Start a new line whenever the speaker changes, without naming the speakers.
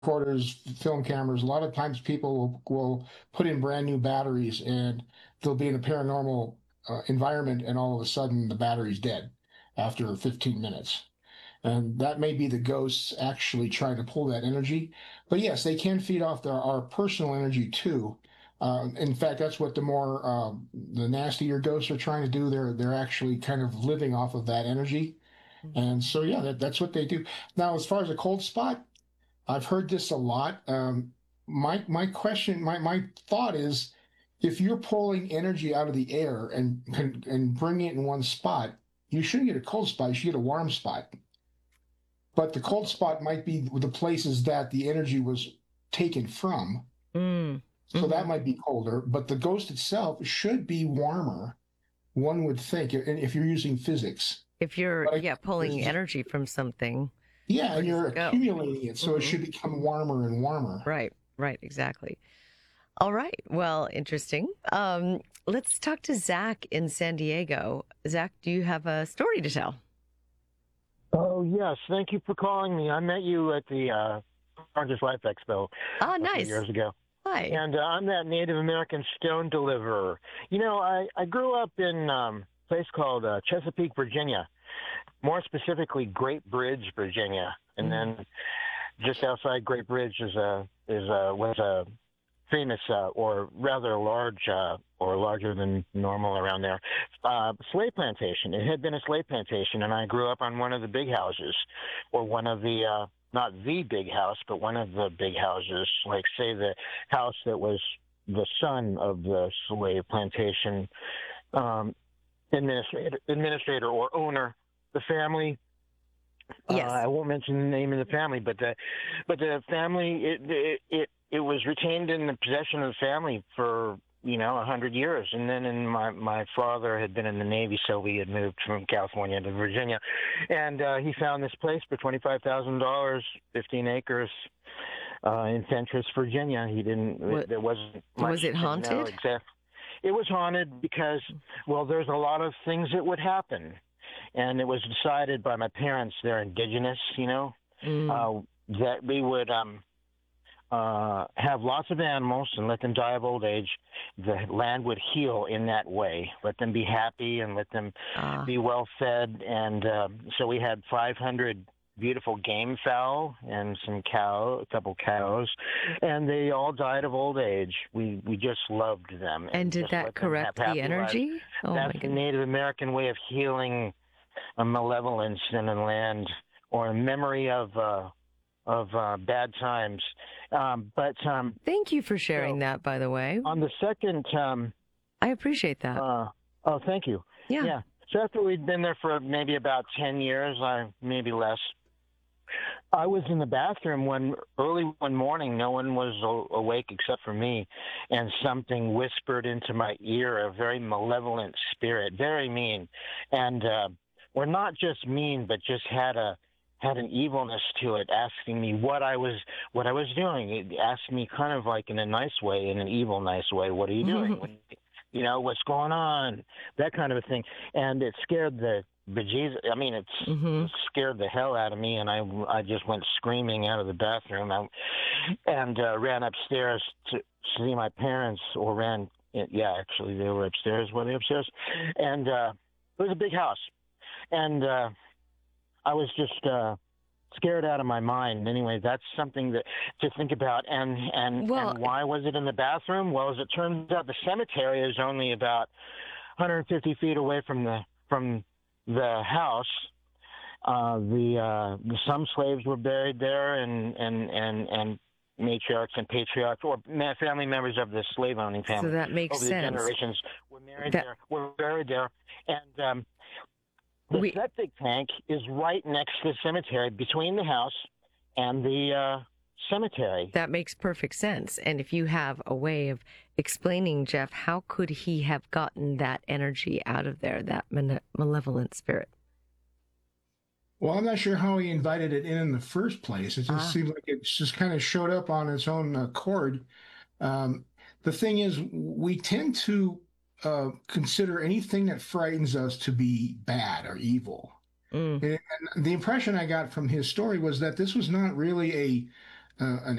recorders, film cameras, a lot of times people will put in brand new batteries and they'll be in a paranormal environment and all of a sudden the battery's dead after 15 minutes. And that may be the ghosts actually trying to pull that energy. But yes, they can feed off our personal energy too. In fact, that's what the nastier ghosts are trying to do. They're actually kind of living off of that energy. And so yeah, that's what they do. Now, as far as a cold spot, I've heard this a lot. My question, my thought is, if you're pulling energy out of the air and bringing it in one spot, you shouldn't get a cold spot. You should get a warm spot. But the cold spot might be the places that the energy was taken from.
Mm.
So that might be colder. But the ghost itself should be warmer, one would think, if you're using physics.
If you're pulling energy from something.
Yeah, and you're accumulating it, so it should become warmer and warmer.
Right, exactly. All right, well, interesting. Let's talk to Zach in San Diego. Zach, do you have a story to tell?
Oh, yes. Thank you for calling me. I met you at the Orange Life Expo
a
few
nice.
years ago.
Hi.
And I'm that Native American stone deliverer. You know, I grew up in a place called Chesapeake, Virginia. More specifically, Great Bridge, Virginia, and then just outside Great Bridge was a famous or rather large or larger than normal around there slave plantation. It had been a slave plantation, and I grew up on one of the big houses, or one of the not the big house, but one of the big houses, like say the house that was the son of the slave plantation administrator or owner. The family.
Yes.
I won't mention the name of the family, but the family it was retained in the possession of the family for 100 years, and then my father had been in the Navy, so we had moved from California to Virginia, and he found this place for $25,000, 15 acres. In Fentress, Virginia. He didn't. There wasn't much.
Was it haunted?
It was haunted because, well, there's a lot of things that would happen. And it was decided by my parents, they're indigenous, that we would have lots of animals and let them die of old age. The land would heal in that way. Let them be happy and let them be well fed. And so we had 500 beautiful game fowl and a couple cows, and they all died of old age. We just loved them.
And did that correct the energy?
Oh, that's the Native American way of healing a malevolence in a land or a memory of bad times.
Thank you for sharing that, by the way.
On the second...
I appreciate that.
Thank you.
Yeah.
So after we'd been there for maybe about 10 years, maybe less, I was in the bathroom early one morning. No one was awake except for me, and something whispered into my ear, a very malevolent spirit, very mean, and or not just mean, but just had an evilness to it, asking me what I was doing. It asked me kind of like in a nice way, in an evil nice way, what are you doing? What's going on? That kind of a thing, and it scared the bejesus. I mean, it scared the hell out of me, and I just went screaming out of the bathroom and ran upstairs to see my parents, or ran. Yeah, actually, they were upstairs. Were they upstairs? And it was a big house, and I was just scared out of my mind. Anyway, that's something to think about. And why was it in the bathroom? Well, as it turns out, the cemetery is only about 150 feet away from the house. Some slaves were buried there, and matriarchs and patriarchs, or family members of the slave owning family.
So that makes
over
sense.
The generations were buried there, and the septic tank is right next to the cemetery, between the house and the cemetery.
That makes perfect sense. And if you have a way of explaining, Jeff, how could he have gotten that energy out of there, that malevolent spirit?
Well, I'm not sure how he invited it in the first place. It just seems like it just kind of showed up on its own accord. The thing is, we tend to consider anything that frightens us to be bad or evil. And the impression I got from his story was that this was not really an